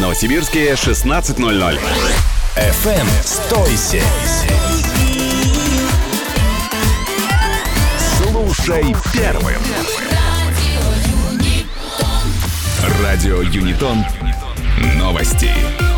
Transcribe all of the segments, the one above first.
Новосибирске 16:00. FM «Стойся». Слушай первым. Радио Юнитон. Новости.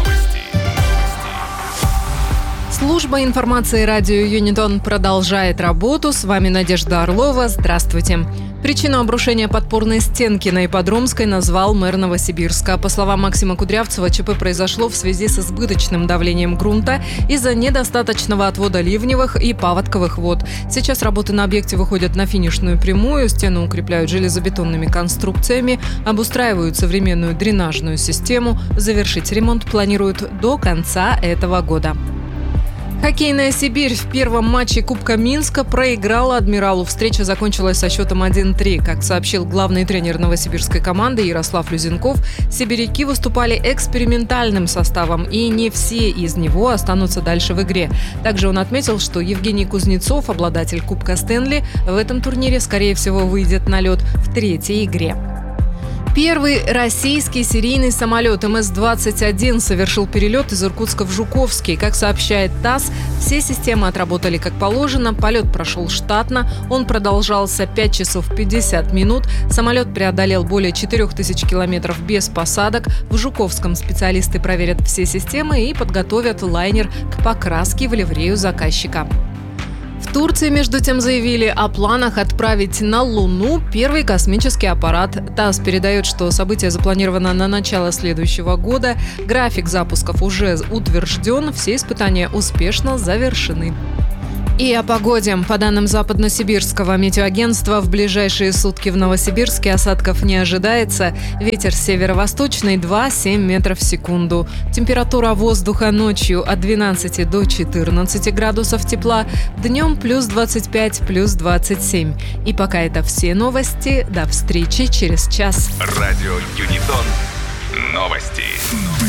Служба информации радио Юнитон продолжает работу. С вами Надежда Орлова. Здравствуйте. Причину обрушения подпорной стенки на Ипподромской назвал мэр Новосибирска. По словам Максима Кудрявцева, ЧП произошло в связи с избыточным давлением грунта из-за недостаточного отвода ливневых и паводковых вод. Сейчас работы на объекте выходят на финишную прямую, стену укрепляют железобетонными конструкциями, обустраивают современную дренажную систему. Завершить ремонт планируют до конца этого года. Хоккейная «Сибирь» в первом матче Кубка Минска проиграла «Адмиралу». Встреча закончилась со счетом 1-3. Как сообщил главный тренер новосибирской команды Ярослав Люзенков, сибиряки выступали экспериментальным составом, и не все из него останутся дальше в игре. Также он отметил, что Евгений Кузнецов, обладатель Кубка Стэнли, в этом турнире, скорее всего, выйдет на лед в третьей игре. Первый российский серийный самолет МС-21 совершил перелет из Иркутска в Жуковский. Как сообщает ТАСС, все системы отработали как положено, полет прошел штатно, он продолжался 5 часов 50 минут, самолет преодолел более 4000 километров без посадок. В Жуковском специалисты проверят все системы и подготовят лайнер к покраске в ливрею заказчика. В Турции, между тем, заявили о планах отправить на Луну первый космический аппарат. ТАСС передает, что событие запланировано на начало следующего года. График запусков уже утвержден, все испытания успешно завершены. И о погоде. По данным Западносибирского метеоагентства, в ближайшие сутки в Новосибирске осадков не ожидается. Ветер северо-восточный 2,7 метров в секунду. Температура воздуха ночью от 12 до 14 градусов тепла, днем плюс 25, плюс 27. И пока это все новости. До встречи через час. Радио Юнитон. Новости.